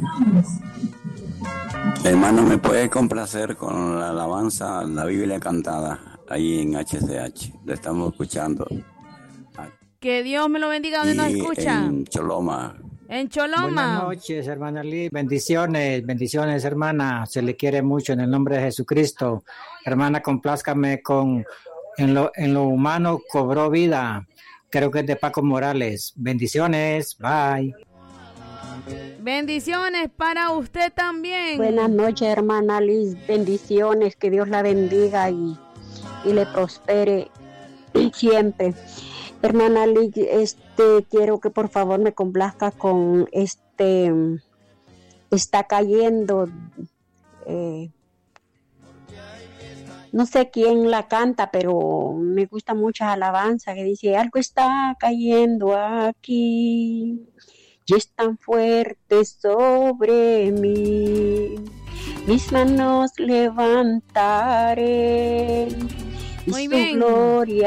Hermano, ¿me puede complacer con la alabanza, la Biblia cantada, ahí en HCH? Lo estamos escuchando. Que Dios me lo bendiga donde nos escucha. En Choloma. En Choloma. Buenas noches, hermana Liz. Bendiciones, hermana. Se le quiere mucho en el nombre de Jesucristo. Hermana, complázcame con En lo humano cobró vida. Creo que es de Paco Morales. Bendiciones. Bye. Bendiciones para usted también. Buenas noches, hermana Liz. Bendiciones. Que Dios la bendiga y le prospere siempre. Hermana Liz, quiero que por favor me complazca con está cayendo, no sé quién la canta, pero me gusta mucho alabanza que dice, algo está cayendo aquí y es tan fuerte sobre mí, mis manos levantaré y muy su bien. gloria